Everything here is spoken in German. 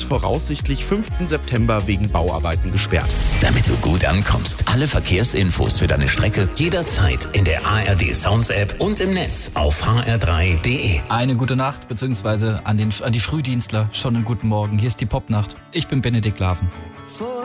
voraussichtlich 5. September wegen Bauarbeiten gesperrt. Damit du gut ankommst, alle Verkehrsinfos für deine Strecke jederzeit in der ARD Sounds App und im Netz auf hr3.de. Eine gute Nacht, beziehungsweise an die Frühdienstler schon einen guten Morgen. Hier ist die Popnacht. Ich bin Benedikt Laven.